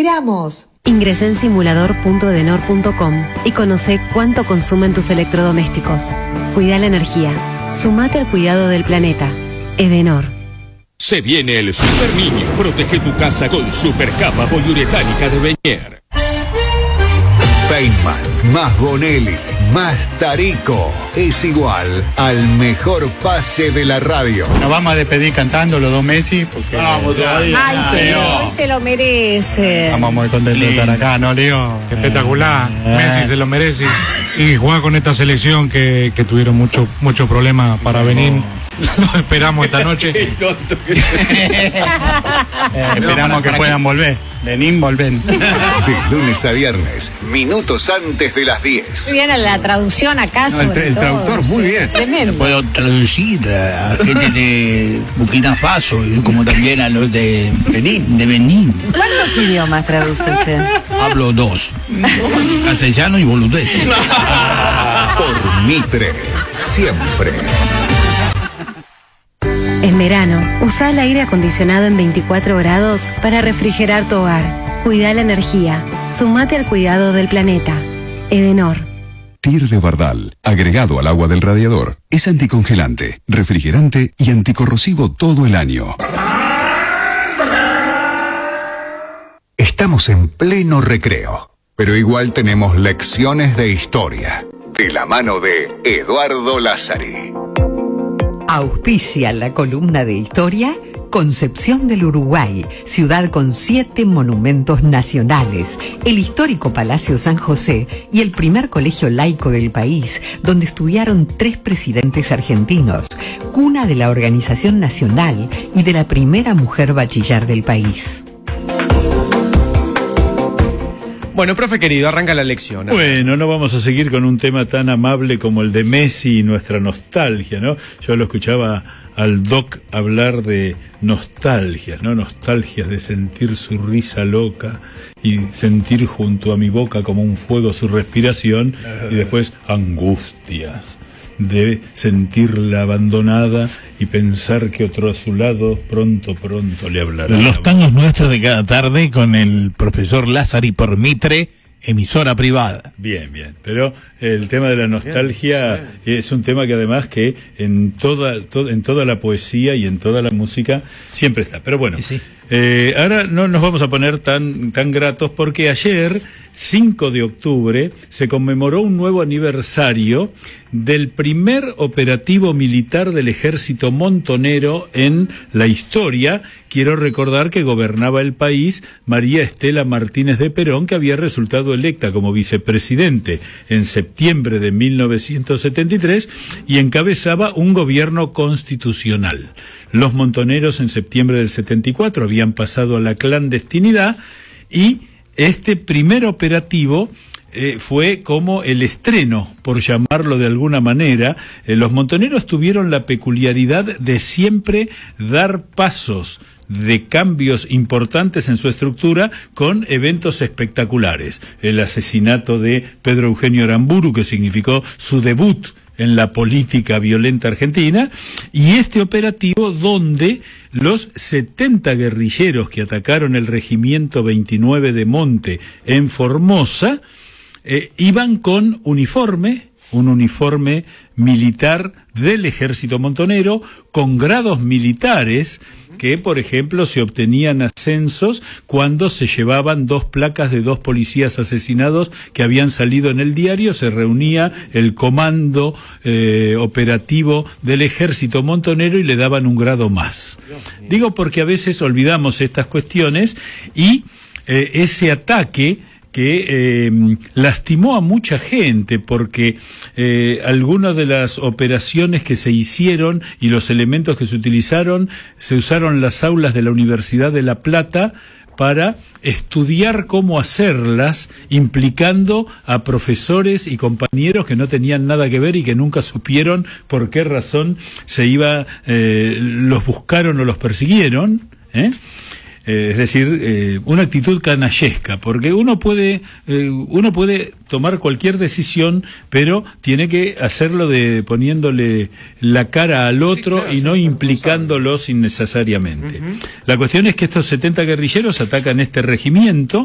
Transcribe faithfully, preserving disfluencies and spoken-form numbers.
esperamos! Ingresá en simulador punto edenor punto com y conoce cuánto consumen tus electrodomésticos. Cuida la energía. Sumate al cuidado del planeta. Edenor. Se viene el Super Niño. Protege tu casa con super capa poliuretánica de Beñer. Feynman, más Bonelli, más Tarico, es igual al mejor pase de la radio. Nos vamos a despedir cantando los dos Messi, porque... Vamos todavía. Ay, sí, hoy se lo merece. Estamos muy contentos de estar acá, ¿no, Leo? Espectacular, Messi se lo merece. Y jugar con esta selección que, que tuvieron muchos mucho problemas para venir. Nos esperamos esta noche. eh, esperamos que puedan volver. Venín, volven. De lunes a viernes, minutos antes de las diez. Muy bien la traducción acá, no, el, sobre el todo. traductor, muy Sí, bien. tremendo. Puedo traducir a gente de Burkina Faso y como también a los de Benín. De Benín. ¿Cuántos idiomas traduce usted? Hablo dos. Castellano y boludez. Por Mitre, siempre. En verano, usa el aire acondicionado en veinticuatro grados para refrigerar tu hogar. Cuida la energía. Sumate al cuidado del planeta. Edenor. Tir de Bardal, agregado al agua del radiador, es anticongelante, refrigerante y anticorrosivo todo el año. Estamos en pleno recreo, pero igual tenemos lecciones de historia. De la mano de Eduardo Lázari. Auspicia la columna de historia Concepción del Uruguay, ciudad con siete monumentos nacionales, el histórico Palacio San José y el primer colegio laico del país, donde estudiaron tres presidentes argentinos, cuna de la Organización Nacional y de la primera mujer bachiller del país. Bueno, profe querido, arranca la lección. Bueno, no vamos a seguir con un tema tan amable como el de Messi y nuestra nostalgia, ¿no? Yo lo escuchaba al Doc hablar de nostalgias, ¿no? Nostalgias de sentir su risa loca y sentir junto a mi boca como un fuego su respiración y después angustias de sentirla abandonada y pensar que otro a su lado pronto, pronto le hablará. Los tangos nuestros de cada tarde con el profesor Lázari por Mitre, emisora privada. Bien, bien, pero el tema de la nostalgia bien, es un tema que además que en toda, to, en toda la poesía y en toda la música siempre está. Pero bueno, sí. eh, ahora no nos vamos a poner tan, tan gratos porque ayer, cinco de octubre, se conmemoró un nuevo aniversario del primer operativo militar del ejército montonero en la historia. Quiero recordar que gobernaba el país María Estela Martínez de Perón, que había resultado electa como vicepresidente en septiembre de mil novecientos setenta y tres y encabezaba un gobierno constitucional. Los montoneros en septiembre del setenta y cuatro habían pasado a la clandestinidad y este primer operativo eh, fue como el estreno, por llamarlo de alguna manera. Eh, los montoneros tuvieron la peculiaridad de siempre dar pasos de cambios importantes en su estructura con eventos espectaculares. El asesinato de Pedro Eugenio Aramburu, que significó su debut en la política violenta argentina, y este operativo donde los setenta guerrilleros que atacaron el regimiento veintinueve de Monte en Formosa eh, iban con uniforme, un uniforme militar del ejército montonero, con grados militares que, por ejemplo, se obtenían ascensos cuando se llevaban dos placas de dos policías asesinados que habían salido en el diario. Se reunía el comando eh, operativo del ejército montonero y le daban un grado más. Digo porque a veces olvidamos estas cuestiones y eh, ese ataque que eh, lastimó a mucha gente porque eh, algunas de las operaciones que se hicieron y los elementos que se utilizaron, se usaron las aulas de la Universidad de La Plata para estudiar cómo hacerlas, implicando a profesores y compañeros que no tenían nada que ver y que nunca supieron por qué razón se iba, eh, los buscaron o los persiguieron, ¿eh? Eh, es decir, eh, una actitud canallesca, porque uno puede, eh, uno puede tomar cualquier decisión, pero tiene que hacerlo de poniéndole la cara al otro, sí, claro, y no implicándolos innecesariamente. Uh-huh. La cuestión es que estos setenta guerrilleros atacan este regimiento